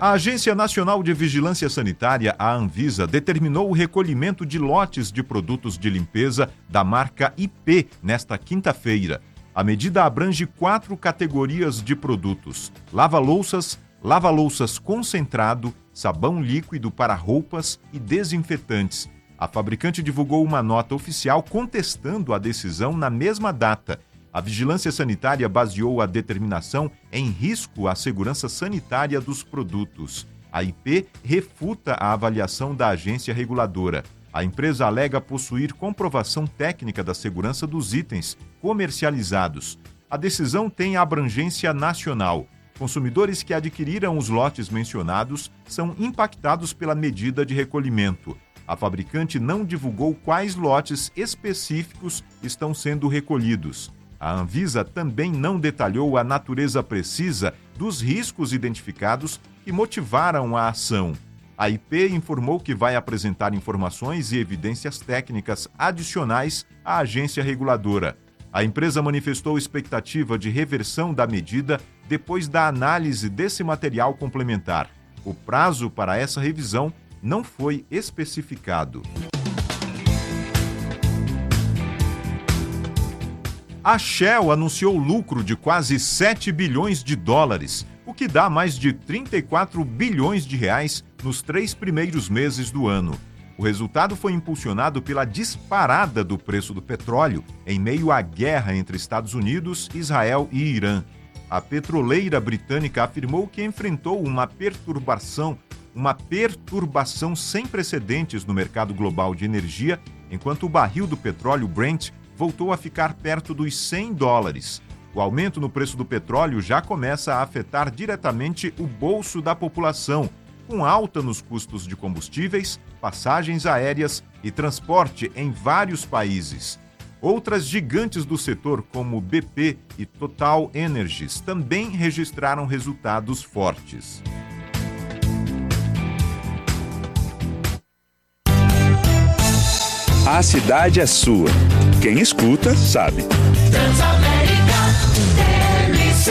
A Agência Nacional de Vigilância Sanitária, a Anvisa, determinou o recolhimento de lotes de produtos de limpeza da marca IP nesta quinta-feira. A medida abrange 4 categorias de produtos: lava-louças concentrado, sabão líquido para roupas e desinfetantes. A fabricante divulgou uma nota oficial contestando a decisão na mesma data. A Vigilância Sanitária baseou a determinação em risco à segurança sanitária dos produtos. A IP refuta a avaliação da agência reguladora. A empresa alega possuir comprovação técnica da segurança dos itens comercializados. A decisão tem abrangência nacional. Consumidores que adquiriram os lotes mencionados são impactados pela medida de recolhimento. A fabricante não divulgou quais lotes específicos estão sendo recolhidos. A Anvisa também não detalhou a natureza precisa dos riscos identificados que motivaram a ação. A IP informou que vai apresentar informações e evidências técnicas adicionais à agência reguladora. A empresa manifestou expectativa de reversão da medida depois da análise desse material complementar. O prazo para essa revisão não foi especificado. A Shell anunciou lucro de quase 7 bilhões de dólares, o que dá mais de 34 bilhões de reais nos 3 primeiros meses do ano. O resultado foi impulsionado pela disparada do preço do petróleo em meio à guerra entre Estados Unidos, Israel e Irã. A petroleira britânica afirmou que enfrentou uma perturbação sem precedentes no mercado global de energia, enquanto o barril do petróleo Brent voltou a ficar perto dos $100. O aumento no preço do petróleo já começa a afetar diretamente o bolso da população, com alta nos custos de combustíveis, passagens aéreas e transporte em vários países. Outras gigantes do setor, como BP e Total Energies, também registraram resultados fortes. A cidade é sua. Quem escuta, sabe. Transamérica, TLC.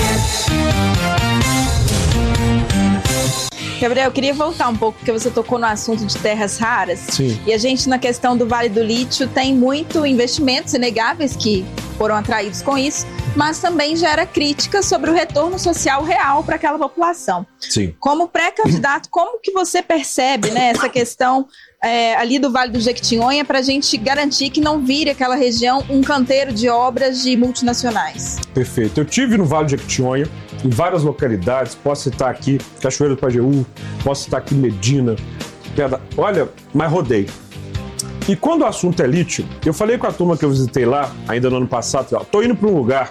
Gabriel, eu queria voltar um pouco, porque você tocou no assunto de terras raras. Sim. E a gente, na questão do Vale do Lítio, tem muito investimentos inegáveis que foram atraídos com isso, mas também gera críticas sobre o retorno social real para aquela população. Sim. Como pré-candidato, como que você percebe, né, essa questão ali do Vale do Jequitinhonha para a gente garantir que não vire aquela região um canteiro de obras de multinacionais? Perfeito. Eu tive no Vale do Jequitinhonha, em várias localidades, posso citar aqui Cachoeiro do Pajeú, posso citar aqui Medina, olha, mas rodei. E quando o assunto é lítio, eu falei com a turma que eu visitei lá, ainda no ano passado, estou indo para um lugar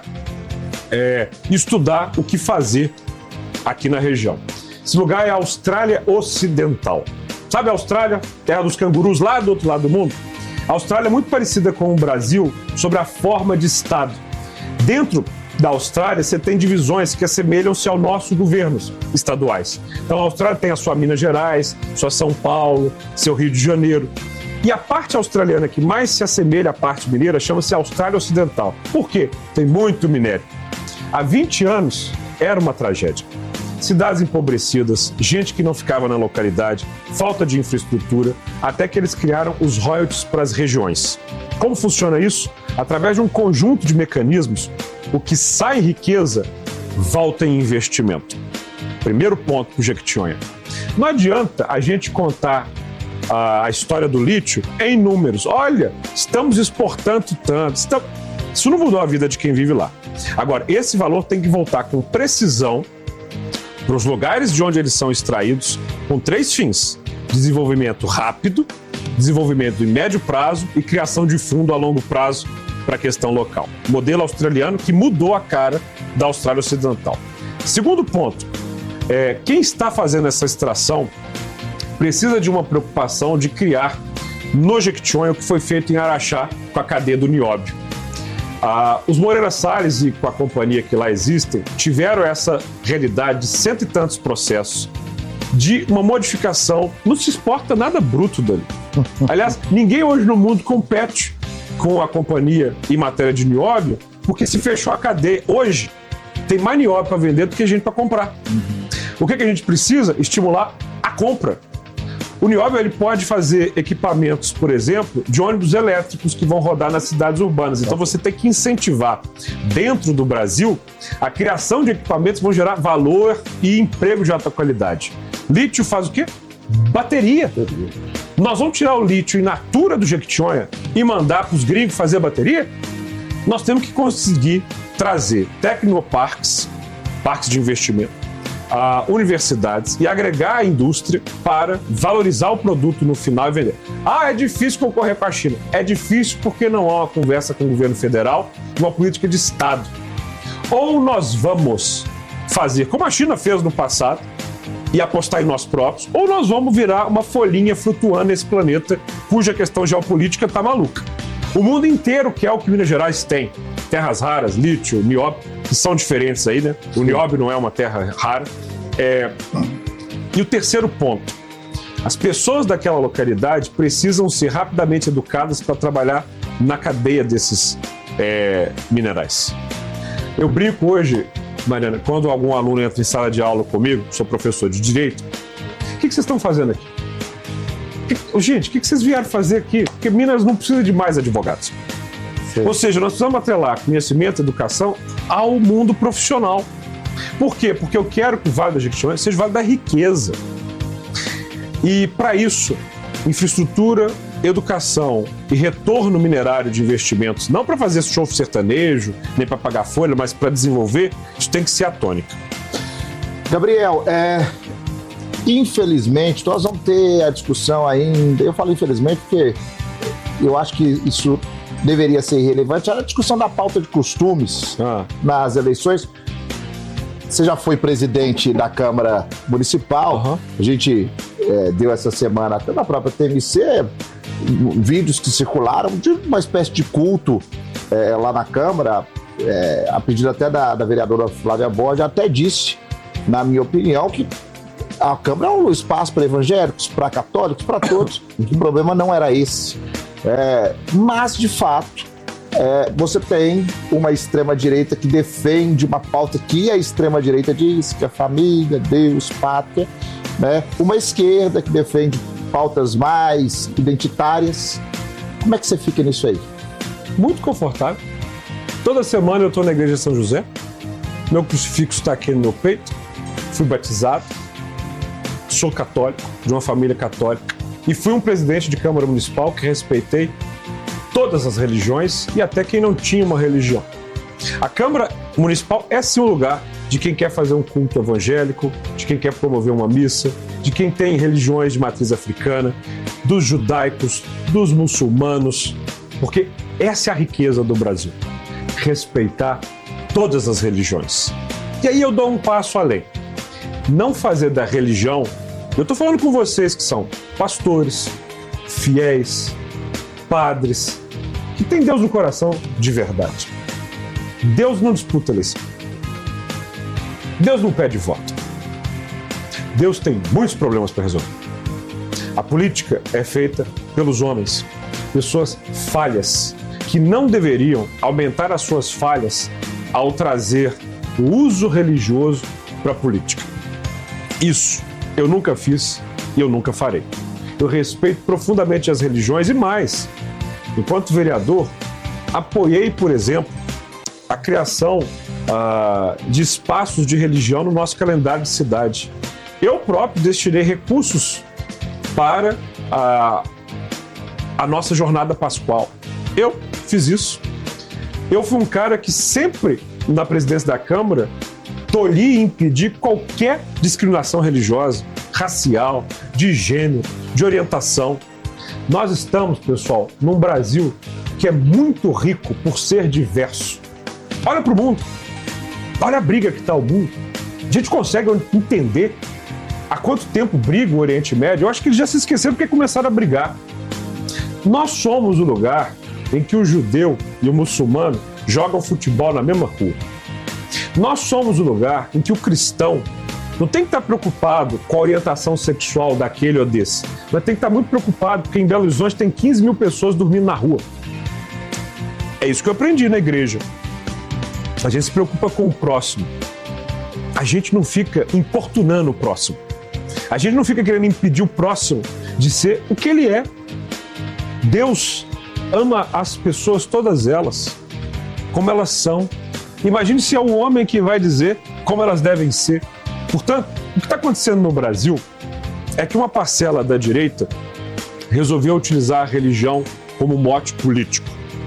estudar o que fazer aqui na região. Esse lugar é a Austrália Ocidental. Sabe a Austrália, terra dos cangurus lá do outro lado do mundo? A Austrália é muito parecida com o Brasil sobre a forma de Estado. Dentro da Austrália, você tem divisões que assemelham-se aos nossos governos estaduais. Então, a Austrália tem a sua Minas Gerais, sua São Paulo, seu Rio de Janeiro. E a parte australiana que mais se assemelha à parte mineira chama-se Austrália Ocidental. Por quê? Tem muito minério. Há 20 anos era uma tragédia. Cidades empobrecidas, gente que não ficava na localidade, falta de infraestrutura, até que eles criaram os royalties para as regiões. Como funciona isso? Através de um conjunto de mecanismos, o que sai em riqueza volta em investimento. Primeiro ponto para o Jequitinhonha. Não adianta a gente contar a história do lítio em números. Olha, estamos exportando tanto. Isso não mudou a vida de quem vive lá. Agora, esse valor tem que voltar com precisão para os lugares de onde eles são extraídos, com 3 fins: desenvolvimento rápido, desenvolvimento em médio prazo e criação de fundo a longo prazo para a questão local. Modelo australiano que mudou a cara da Austrália Ocidental. Segundo ponto, quem está fazendo essa extração precisa de uma preocupação de criar no Jequitinhonha o que foi feito em Araxá com a cadeia do nióbio. Os Moreira Salles e com a companhia que lá existem tiveram essa realidade de 100 e tantos processos de uma modificação. Não se exporta nada bruto dali. Aliás, ninguém hoje no mundo compete com a companhia em matéria de nióbio, porque se fechou a cadeia. Hoje tem mais nióbio para vender do que gente para comprar. O que a gente precisa? Estimular a compra. O Nióbio ele pode fazer equipamentos, por exemplo, de ônibus elétricos que vão rodar nas cidades urbanas. Então você tem que incentivar, dentro do Brasil, a criação de equipamentos que vão gerar valor e emprego de alta qualidade. Lítio faz o quê? Bateria. Nós vamos tirar o lítio in natura do Jequitinhonha e mandar para os gringos fazer bateria? Nós temos que conseguir trazer tecnoparques, parques de investimento, universidades e agregar a indústria para valorizar o produto no final e vender. É difícil concorrer com a China. É difícil porque não há uma conversa com o governo federal, uma política de Estado. Ou nós vamos fazer como a China fez no passado e apostar em nós próprios, ou nós vamos virar uma folhinha flutuando nesse planeta cuja questão geopolítica está maluca. O mundo inteiro quer o que Minas Gerais tem. Terras raras, lítio, nióbio, que são diferentes aí, né? O nióbio não é uma terra rara. E o terceiro ponto. As pessoas daquela localidade precisam ser rapidamente educadas para trabalhar na cadeia desses minerais. Eu brinco hoje, Mariana, quando algum aluno entra em sala de aula comigo, sou professor de Direito, o que vocês estão fazendo aqui? Gente, o que vocês vieram fazer aqui? Porque Minas não precisa de mais advogados. Sim. Ou seja, nós precisamos atrelar conhecimento e educação ao mundo profissional. Por quê? Porque eu quero que o Vale do Jequitinhonha seja o Vale da riqueza. E, para isso, infraestrutura, educação e retorno minerário de investimentos, não para fazer show sertanejo, nem para pagar folha, mas para desenvolver, isso tem que ser a tônica. Gabriel, infelizmente, nós vamos ter a discussão ainda. Eu falo infelizmente porque eu acho que isso deveria ser irrelevante. Era a discussão da pauta de costumes nas eleições. Você já foi presidente da Câmara Municipal. A gente deu essa semana, até na própria TMC, vídeos que circularam de uma espécie de culto lá na Câmara, a pedido até da vereadora Flávia Borges, até disse, na minha opinião, que a Câmara é um espaço para evangélicos, para católicos, para todos. O problema não era esse. Mas, de fato, você tem uma extrema-direita que defende uma pauta que a extrema-direita diz que é família, Deus, pátria, né? Uma esquerda que defende pautas mais identitárias. Como é que você fica nisso aí? Muito confortável. Toda semana eu estou na igreja de São José. Meu crucifixo está aqui no meu peito. Fui batizado. Sou católico, de uma família católica. E fui um presidente de Câmara Municipal que respeitei todas as religiões e até quem não tinha uma religião. A Câmara Municipal é sim um lugar de quem quer fazer um culto evangélico, de quem quer promover uma missa, de quem tem religiões de matriz africana, dos judaicos, dos muçulmanos, porque essa é a riqueza do Brasil, respeitar todas as religiões. E aí eu dou um passo além, não fazer da religião, eu estou falando com vocês que são pastores, fiéis, padres, que tem Deus no coração de verdade. Deus não disputa eleição. Deus não pede voto. Deus tem muitos problemas para resolver. A política é feita pelos homens, pessoas falhas, que não deveriam aumentar as suas falhas ao trazer o uso religioso para a política. Isso eu nunca fiz e eu nunca farei. Eu respeito profundamente as religiões e mais. Enquanto vereador, apoiei, por exemplo, a criação de espaços de religião no nosso calendário de cidade. Eu próprio destinei recursos para a nossa jornada pascual. Eu fiz isso. Eu fui um cara que sempre, na presidência da Câmara, tolhi e impedi qualquer discriminação religiosa, racial, de gênero, de orientação. Nós estamos, pessoal, num Brasil que é muito rico por ser diverso. Olha para o mundo. Olha a briga que está o mundo. A gente consegue entender há quanto tempo briga o Oriente Médio. Eu acho que eles já se esqueceram porque começaram a brigar. Nós somos o lugar em que o judeu e o muçulmano jogam futebol na mesma rua. Nós somos o lugar em que o cristão não tem que estar preocupado com a orientação sexual daquele ou desse, mas tem que estar muito preocupado porque em Belo Horizonte tem 15 mil pessoas dormindo na rua. É isso que eu aprendi na igreja. A gente se preocupa com o próximo. A a gente não fica importunando o próximo. A gente não fica querendo impedir o próximo de ser o que ele é. Deus ama as pessoas, todas elas, como elas são. Imagine se é um homem que vai dizer como elas devem ser. Portanto, o que está acontecendo no Brasil é que uma parcela da direita resolveu utilizar a religião como mote político.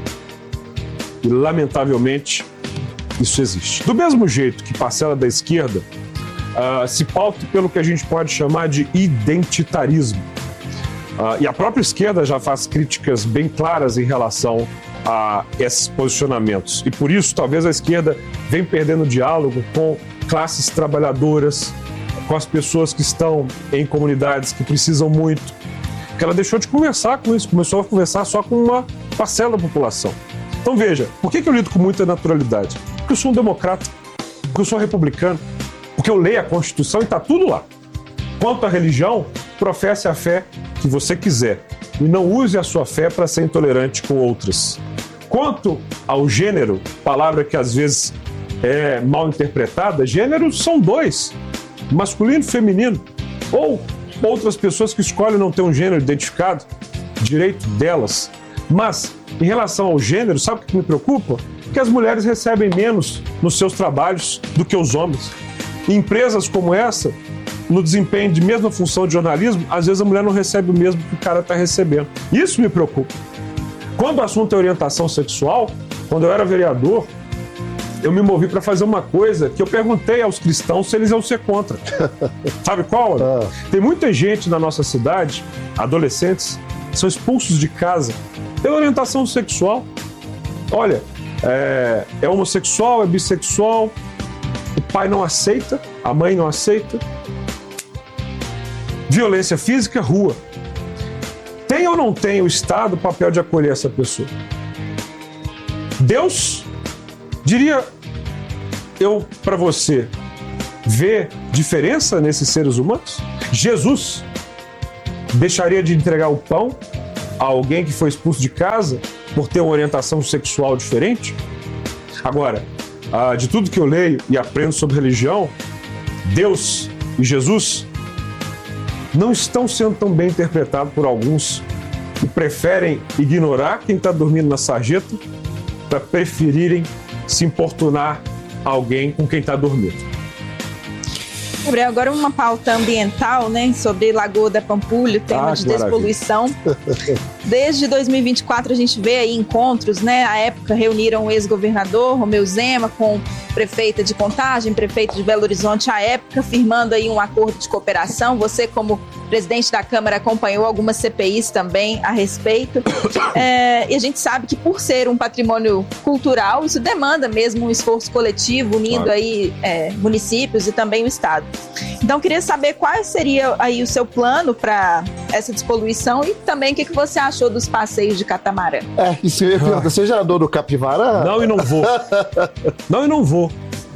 E, lamentavelmente, isso existe. Do mesmo jeito que parcela da esquerda se pauta pelo que a gente pode chamar de identitarismo. E a própria esquerda já faz críticas bem claras em relação a esses posicionamentos. E por isso, talvez a esquerda venha perdendo diálogo com classes trabalhadoras, com as pessoas que estão em comunidades que precisam muito. Porque ela deixou de conversar com isso, começou a conversar só com uma parcela da população. Então veja, por que eu lido com muita naturalidade? Porque eu sou um democrata, porque eu sou um republicano, porque eu leio a Constituição e está tudo lá. Quanto à religião, professe a fé que você quiser e não use a sua fé para ser intolerante com outras. Quanto ao gênero, palavra que às vezes é mal interpretada, gêneros são dois, masculino e feminino, ou outras pessoas que escolhem não ter um gênero identificado, direito delas. Mas, em relação ao gênero, sabe o que me preocupa? Que as mulheres recebem menos nos seus trabalhos do que os homens. Em empresas como essa, no desempenho de mesma função de jornalismo, às vezes a mulher não recebe o mesmo que o cara está recebendo. Isso me preocupa. Quando o assunto é orientação sexual, quando eu era vereador, eu me movi para fazer uma coisa que eu perguntei aos cristãos se eles iam ser contra. Sabe qual? Tem muita gente na nossa cidade, adolescentes, que são expulsos de casa pela orientação sexual. Olha, é homossexual, é bissexual, o pai não aceita, a mãe não aceita. Violência física, rua. Tem ou não tem o Estado o papel de acolher essa pessoa? Deus diria eu para você ver diferença nesses seres humanos? Jesus deixaria de entregar o pão a alguém que foi expulso de casa por ter uma orientação sexual diferente? Agora, de tudo que eu leio e aprendo sobre religião, Deus e Jesus não estão sendo tão bem interpretados por alguns que preferem ignorar quem está dormindo na sarjeta para preferirem se importunar alguém com quem está dormindo. Gabriel, agora uma pauta ambiental, né, sobre Lagoa da Pampulha, tema de despoluição. Desde 2024 a gente vê aí encontros, né, à época reuniram o ex-governador Romeu Zema com prefeita de Contagem, prefeito de Belo Horizonte à época, firmando aí um acordo de cooperação. Você, como presidente da Câmara, acompanhou algumas CPIs também a respeito. E a gente sabe que por ser um patrimônio cultural, isso demanda mesmo um esforço coletivo, unindo aí municípios e também o Estado. Então, queria saber qual seria aí o seu plano para essa despoluição e também o que você achou dos passeios de catamarã. Isso eu ia perguntar, você já andou do Capivara? Não, e não vou. Não, e não vou.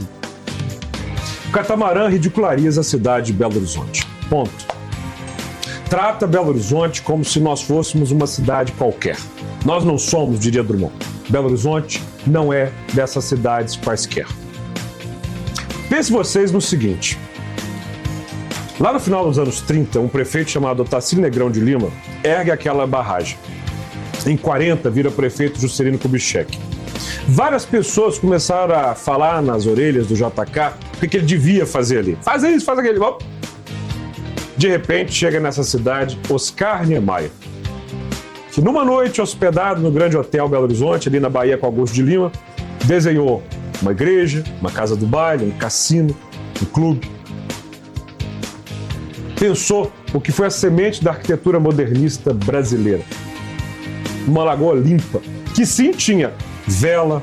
O catamarã ridiculariza a cidade de Belo Horizonte. Ponto. Trata Belo Horizonte como se nós fôssemos uma cidade qualquer. Nós não somos, diria Drummond. Belo Horizonte não é dessas cidades quaisquer. Pense vocês no seguinte. Lá no final dos anos 30, um prefeito chamado Otacílio Negrão de Lima ergue aquela barragem. Em 40, vira prefeito Juscelino Kubitschek. Várias pessoas começaram a falar nas orelhas do JK o que ele devia fazer ali. Faz isso, faz aquele. De repente, chega nessa cidade Oscar Niemeyer, que numa noite hospedado no Grande Hotel Belo Horizonte, ali na Bahia com Augusto de Lima, desenhou uma igreja, uma casa do baile, um cassino, um clube. Pensou o que foi a semente da arquitetura modernista brasileira. Uma lagoa limpa, que sim tinha vela,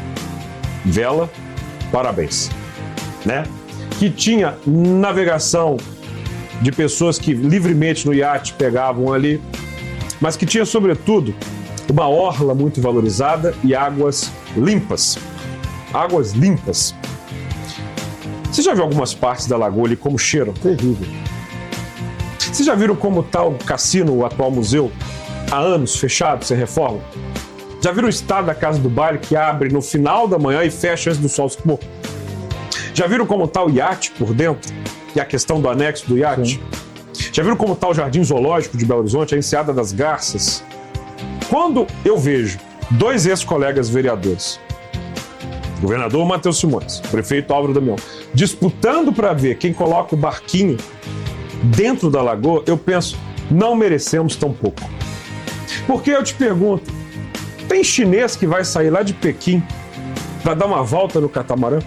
parabéns, né? Que tinha navegação de pessoas que livremente no iate pegavam ali, mas que tinha, sobretudo, uma orla muito valorizada e águas limpas. Águas limpas. Você já viu algumas partes da lagoa ali como cheiram? Terrível. Vocês já viram como está o cassino, o atual museu, há anos fechado, sem reforma? Já viram o estado da Casa do Baile que abre no final da manhã e fecha antes do sol se pôr? Já viram como tá o iate por dentro? E a questão do anexo do iate? Sim. Já viram como tá o Jardim Zoológico de Belo Horizonte, a Enseada das Garças? Quando eu vejo 2 ex-colegas vereadores, o governador Matheus Simões, o prefeito Álvaro Damião, disputando para ver quem coloca o barquinho dentro da lagoa, eu penso, não merecemos tão pouco. Porque eu te pergunto, tem chinês que vai sair lá de Pequim para dar uma volta no catamarã?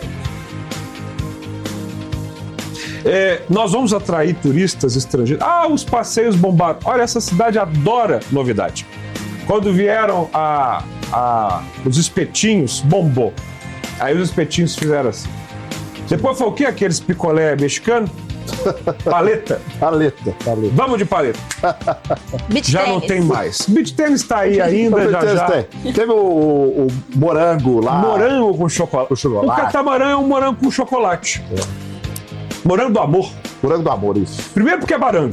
Nós vamos atrair turistas estrangeiros. Os passeios bombaram. Olha, essa cidade adora novidade. Quando vieram os espetinhos, bombou. Aí os espetinhos fizeram assim. Depois foi o quê? Aqueles picolé mexicano? Paleta. Paleta. Vamos de paleta. Já não tem mais. Beach tennis tá aí ainda, já. Teve o morango lá. Morango com chocolate. O catamarã é um morango com chocolate. Morango do amor. Morango do amor, isso. Primeiro porque é barango.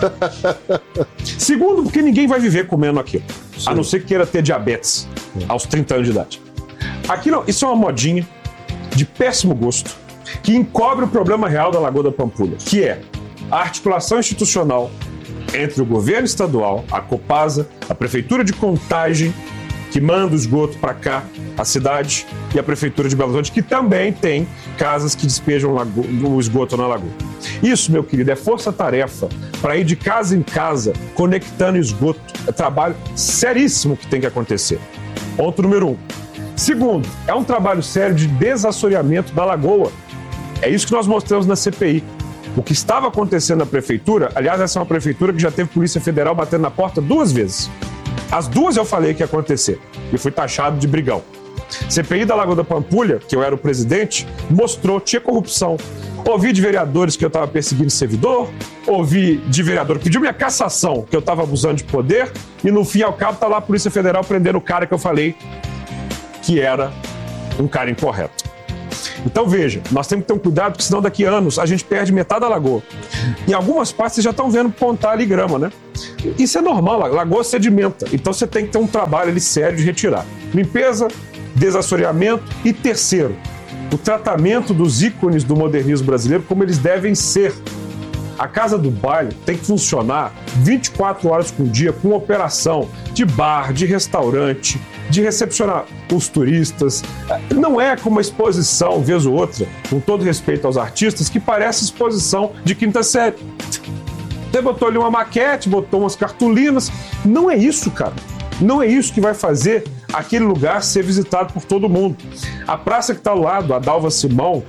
Segundo porque ninguém vai viver comendo aquilo. Sim. A não ser que queira ter diabetes aos 30 anos de idade. Aquilo, isso é uma modinha de péssimo gosto que encobre o problema real da Lagoa da Pampulha, que é a articulação institucional entre o governo estadual, a Copasa, a Prefeitura de Contagem, que manda o esgoto para cá, a cidade, e a Prefeitura de Belo Horizonte, que também tem casas que despejam o esgoto na lagoa. Isso, meu querido, é força-tarefa para ir de casa em casa conectando esgoto. É trabalho seríssimo que tem que acontecer. Ponto número 1. Segundo, é um trabalho sério de desassoreamento da lagoa. É isso que nós mostramos na CPI. O que estava acontecendo na prefeitura, aliás, essa é uma prefeitura que já teve Polícia Federal batendo na porta 2 vezes. As 2 eu falei que ia acontecer e fui taxado de brigão. CPI da Lagoa da Pampulha, que eu era o presidente, mostrou, tinha corrupção. Ouvi de vereadores que eu estava perseguindo servidor, ouvi de vereador que pediu minha cassação, que eu estava abusando de poder, e no fim ao cabo está lá a Polícia Federal prendendo o cara que eu falei que era um cara incorreto. Então veja, nós temos que ter um cuidado, porque senão daqui a anos a gente perde metade da lagoa. Em algumas partes vocês já estão vendo pontar ali grama, né? Isso é normal, a lagoa sedimenta. Então você tem que ter um trabalho ali sério de retirar. Limpeza, desassoreamento e terceiro, o tratamento dos ícones do modernismo brasileiro como eles devem ser. A Casa do Baile tem que funcionar 24 horas por dia com operação de bar, de restaurante, de recepcionar os turistas. Não é como uma exposição, vez ou outra, com todo respeito aos artistas, que parece exposição de quinta série. Você botou ali uma maquete, botou umas cartolinas. Não é isso, cara. Não é isso que vai fazer aquele lugar ser visitado por todo mundo. A praça que está ao lado, a Dalva Simão,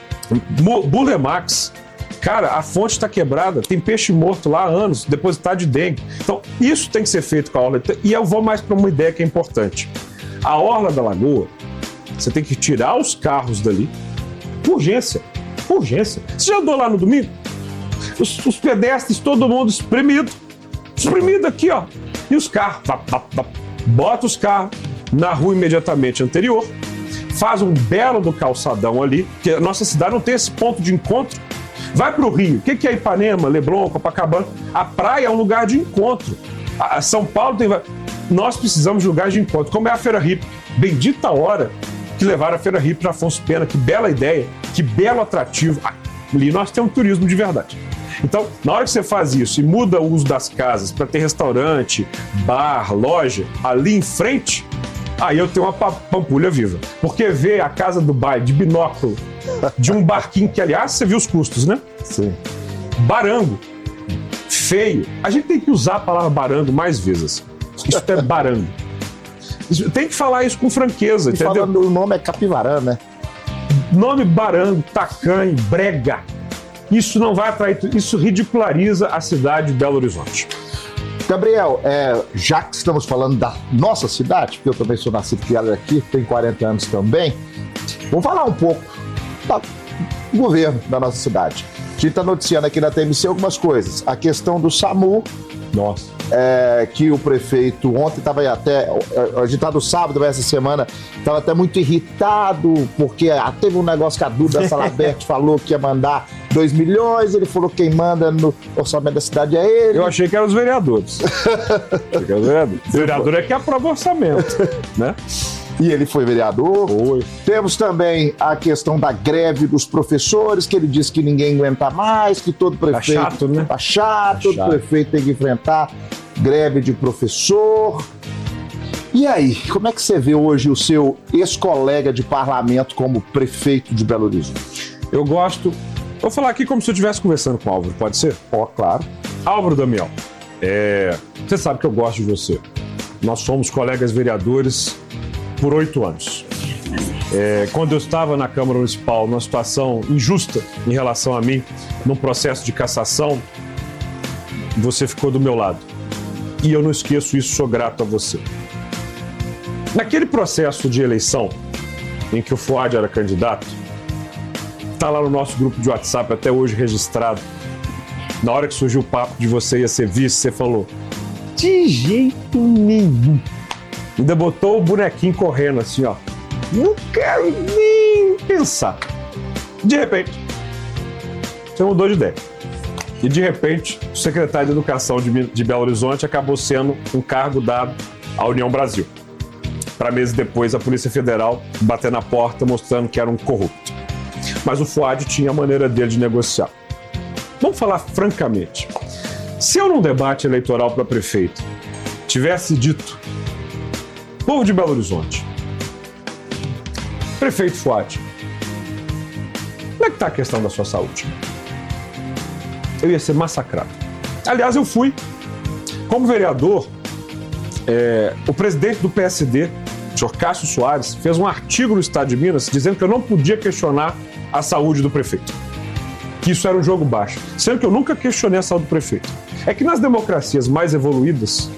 Bulemax, cara, a fonte está quebrada, tem peixe morto lá há anos, depositado de dengue. Então, isso tem que ser feito com a orla. E eu vou mais para uma ideia que é importante. A orla da lagoa, você tem que tirar os carros dali. Urgência. Urgência. Você já andou lá no domingo? Os pedestres, todo mundo espremido. Espremido aqui, ó. E os carros. Bota os carros na rua imediatamente anterior. Faz um belo do calçadão ali, porque a nossa cidade não tem esse ponto de encontro. Vai para o Rio. O que é Ipanema, Leblon, Copacabana? A praia é um lugar de encontro. A São Paulo tem... Nós precisamos de lugares de encontro. Como é a Feira Hippie. Bendita hora que levaram a Feira Hippie para Afonso Pena. Que bela ideia, que belo atrativo. Ali nós temos um turismo de verdade. Então, na hora que você faz isso e muda o uso das casas para ter restaurante, bar, loja, ali em frente, aí eu tenho uma Pampulha viva. Porque ver a Casa do Baile de binóculo, de um barquinho que, aliás, você viu os custos, né? Sim. Barango. Feio. A gente tem que usar a palavra barango mais vezes. Isso é barango. Tem que falar isso com franqueza, entendeu? Falando, o nome é Capivarã, né? Nome barango, tacanho, brega. Isso não vai atrair, isso ridiculariza a cidade de Belo Horizonte. Gabriel, já que estamos falando da nossa cidade, porque eu também sou nascido e criado aqui, tenho 40 anos também, vamos falar um pouco do governo da nossa cidade. A gente está noticiando aqui na TMC algumas coisas. A questão do SAMU, que o prefeito ontem estava até, a gente está no sábado, essa semana, estava até muito irritado, porque teve um negócio que a Duda Salabert falou que ia mandar 2 milhões, ele falou que quem manda no orçamento da cidade é ele. Eu achei que eram os vereadores. O vereador é que aprova o orçamento, né? E ele foi vereador. Foi. Temos também a questão da greve dos professores, que ele disse que ninguém aguenta mais, que todo prefeito... Tá chato, né? Tá chato, todo prefeito tem que enfrentar greve de professor. E aí, como é que você vê hoje o seu ex-colega de parlamento como prefeito de Belo Horizonte? Eu gosto... Vou falar aqui como se eu estivesse conversando com o Álvaro, pode ser? Claro. Álvaro Damião, você sabe que eu gosto de você. Nós somos colegas vereadores por 8 anos. Quando eu estava na Câmara Municipal, numa situação injusta em relação a mim, num processo de cassação, você ficou do meu lado. E eu não esqueço isso, sou grato a você. Naquele processo de eleição, em que o Fuad era candidato, está lá no nosso grupo de WhatsApp, até hoje registrado. Na hora que surgiu o papo de você ia ser vice, você falou: de jeito nenhum. Ainda botou o bonequinho correndo assim, ó. Não quero nem pensar. De repente, você mudou de ideia. E de repente, o secretário de Educação de Belo Horizonte acabou sendo um cargo dado à União Brasil. Para meses depois, a Polícia Federal bater na porta mostrando que era um corrupto. Mas o Fuad tinha a maneira dele de negociar. Vamos falar francamente. Se eu num debate eleitoral para prefeito tivesse dito: povo de Belo Horizonte, prefeito Fuad, como é que está a questão da sua saúde? Eu ia ser massacrado. Aliás, eu fui. Como vereador, o presidente do PSD, o senhor Cássio Soares, fez um artigo no Estado de Minas dizendo que eu não podia questionar a saúde do prefeito. Que isso era um jogo baixo. Sendo que eu nunca questionei a saúde do prefeito. É que nas democracias mais evoluídas,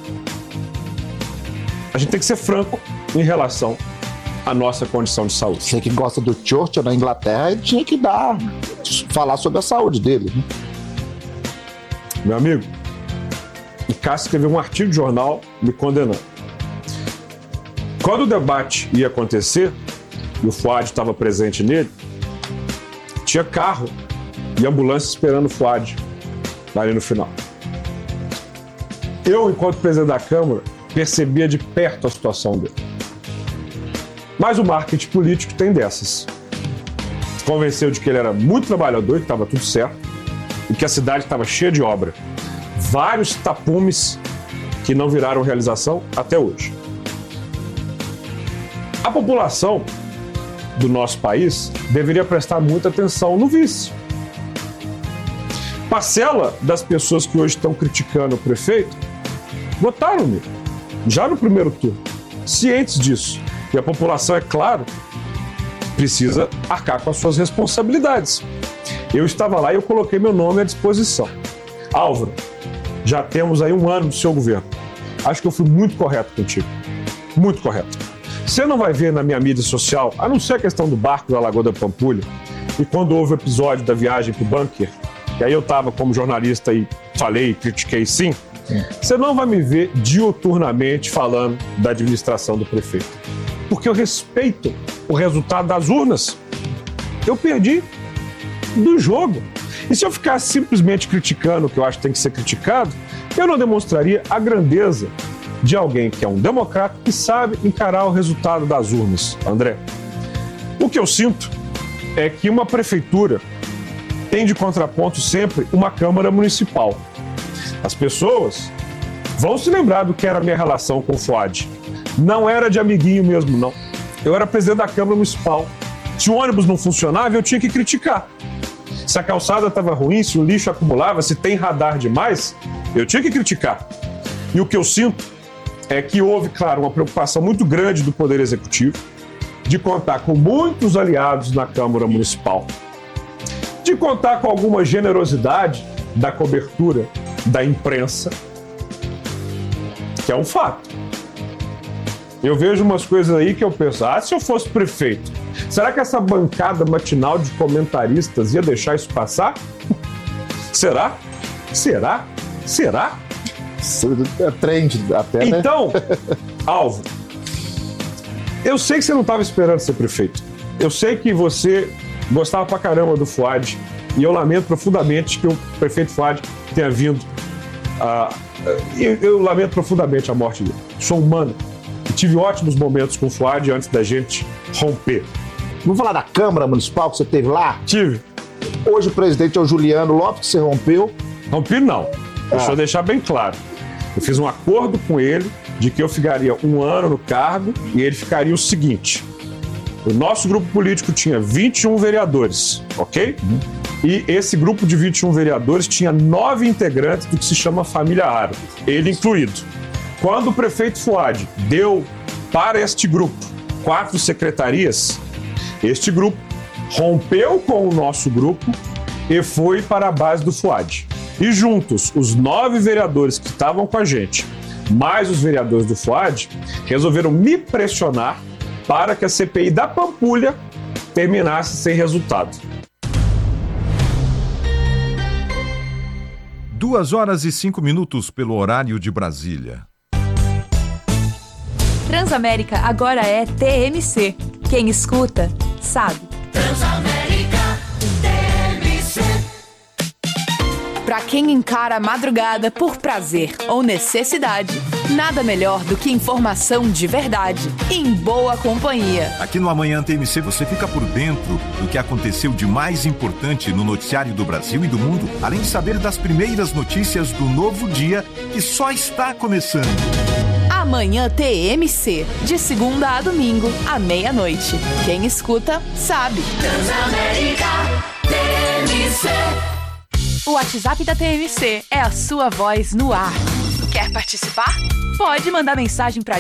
a gente tem que ser franco em relação à nossa condição de saúde. Você que gosta do Churchill na Inglaterra, ele tinha que falar sobre a saúde dele. Né? Meu amigo, o Cássio escreveu um artigo de jornal me condenando. Quando o debate ia acontecer, e o Fuad estava presente nele, tinha carro e ambulância esperando o Fuad ali no final. Eu, enquanto presidente da Câmara, percebia de perto a situação dele. Mas o marketing político tem dessas. Convenceu de que ele era muito trabalhador, que estava tudo certo, e que a cidade estava cheia de obra. Vários tapumes que não viraram realização até hoje. A população do nosso país deveria prestar muita atenção no vice. Parcela das pessoas que hoje estão criticando o prefeito votaram nele, já no primeiro turno, cientes disso. E a população, é claro, precisa arcar com as suas responsabilidades. Eu estava lá e eu coloquei meu nome à disposição. Álvaro, já temos aí 1 ano do seu governo. Acho que eu fui muito correto contigo. Muito correto. Você não vai ver na minha mídia social, a não ser a questão do barco da Lagoa da Pampulha, e quando houve o episódio da viagem para o bunker, e aí eu estava como jornalista e falei, critiquei sim, você não vai me ver diuturnamente falando da administração do prefeito. Porque eu respeito o resultado das urnas. Eu perdi do jogo. E se eu ficasse simplesmente criticando o que eu acho que tem que ser criticado, eu não demonstraria a grandeza de alguém que é um democrata e sabe encarar o resultado das urnas, André. O que eu sinto é que uma prefeitura tem de contraponto sempre uma Câmara Municipal. As pessoas vão se lembrar do que era a minha relação com o Fuad. Não era de amiguinho mesmo, não. Eu era presidente da Câmara Municipal. Se o ônibus não funcionava, eu tinha que criticar. Se a calçada estava ruim, se o lixo acumulava, se tem radar demais, eu tinha que criticar. E o que eu sinto é que houve, claro, uma preocupação muito grande do Poder Executivo de contar com muitos aliados na Câmara Municipal, de contar com alguma generosidade da cobertura da imprensa, que é um fato. Eu vejo umas coisas aí que eu penso, se eu fosse prefeito, será que essa bancada matinal de comentaristas ia deixar isso passar? Será? Será? Será? É trend até, né? Então, Álvaro, eu sei que você não estava esperando ser prefeito. Eu sei que você gostava pra caramba do Fuad e eu lamento profundamente que o prefeito Fuad tenha vindo. Eu lamento profundamente a morte dele. Sou humano e tive ótimos momentos com o Fuad antes da gente romper. Vamos falar da Câmara Municipal que você teve lá? Tive. Hoje o presidente é o Juliano Lopes, que você rompeu. Rompi não. Deixa eu deixar bem claro. Eu fiz um acordo com ele de que eu ficaria 1 ano no cargo e ele ficaria o seguinte. O nosso grupo político tinha 21 vereadores, ok? E esse grupo de 21 vereadores tinha 9 integrantes do que se chama família Aro, ele incluído. Quando o prefeito Fuad deu para este grupo 4 secretarias, este grupo rompeu com o nosso grupo e foi para a base do Fuad. E juntos, os 9 vereadores que estavam com a gente, mais os vereadores do Fuad, resolveram me pressionar para que a CPI da Pampulha terminasse sem resultado. 2h05 pelo horário de Brasília. Transamérica agora é TMC. Quem escuta, sabe. Transamérica TMC. Pra quem encara a madrugada por prazer ou necessidade, nada melhor do que informação de verdade, em boa companhia. Aqui no Amanhã TMC você fica por dentro do que aconteceu de mais importante no noticiário do Brasil e do mundo, além de saber das primeiras notícias do novo dia que só está começando. Amanhã TMC, de segunda a domingo, à meia-noite. Quem escuta, sabe. Transamérica TMC. O WhatsApp da TMC é a sua voz no ar. Quer participar? Pode mandar mensagem pra